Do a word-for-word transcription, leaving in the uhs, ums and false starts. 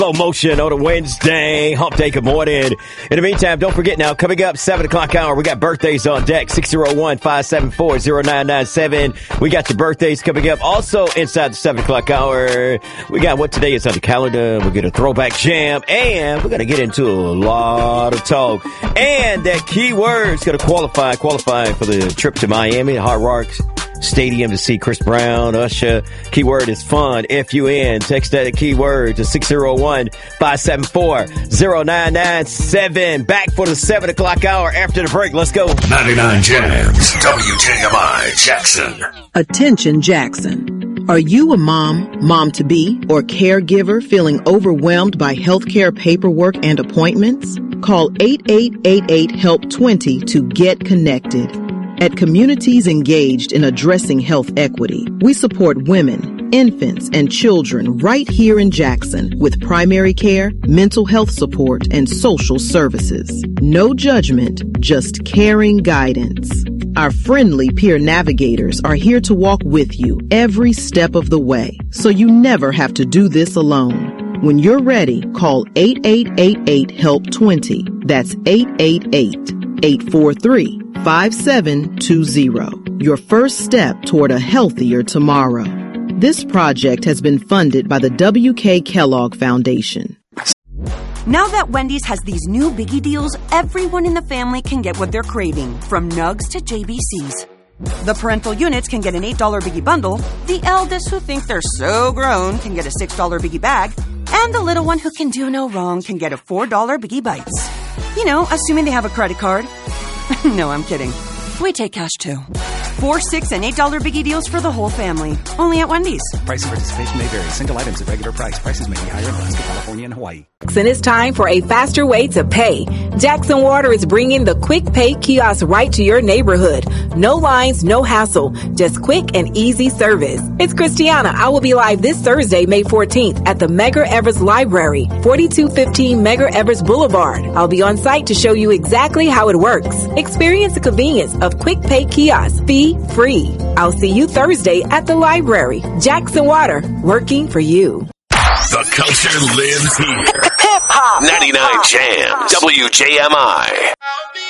Slow motion on a Wednesday. Hump day, good morning. In the meantime, don't forget now, coming up, seven o'clock hour, we got birthdays on deck. six oh one, five seven four, oh nine nine seven. We got your birthdays coming up. Also, inside the seven o'clock hour, we got what today is on the calendar. We'll get a throwback jam. And we're going to get into a lot of talk. And that keyword's going to qualify, qualifying for the trip to Miami, Hard Rock Stadium to see Chris Brown, Usher. Keyword is fun, F U N. Text that keyword to six oh one, five seven four, oh nine nine seven. Back for the seven o'clock hour after the break. Let's go. ninety-nine Jams, W J M I, Jackson. Attention, Jackson. Are you a mom, mom-to-be, or caregiver feeling overwhelmed by healthcare paperwork and appointments? Call eight eight eight eight, HELP twenty to get connected. At Communities Engaged in Addressing Health Equity, we support women, infants, and children right here in Jackson with primary care, mental health support, and social services. No judgment, just caring guidance. Our friendly peer navigators are here to walk with you every step of the way, so you never have to do this alone. When you're ready, call eight eight eight eight, HELP twenty. That's eight eight eight, eight four three, five seven two zero. Your first step toward a healthier tomorrow. This project has been funded by the W K Kellogg Foundation. Now that Wendy's has these new biggie deals, everyone in the family can get what they're craving, from nugs to J B Cs. The parental units can get an eight dollar biggie bundle, the eldest who think they're so grown can get a six dollar biggie bag, and the little one who can do no wrong can get a four dollar biggie bites. You know, assuming they have a credit card. No, I'm kidding. We take cash too. Four, six, and eight dollar biggie deals for the whole family. Only at Wendy's. Price and participation may vary. Single items at regular price. Prices may be higher in Alaska, California, and Hawaii. And it's time for a faster way to pay. Jackson Water is bringing the Quick Pay kiosk right to your neighborhood. No lines, no hassle, just quick and easy service. It's Christiana. I will be live this Thursday, May fourteenth at the Medgar Evers Library, forty-two fifteen Medgar Evers Boulevard. I'll be on site to show you exactly how it works. Experience the convenience of Quick Pay kiosk, fee free. I'll see you Thursday at the library. Jackson Water, working for you. The culture lives here. ninety-nine Jams, W J M I.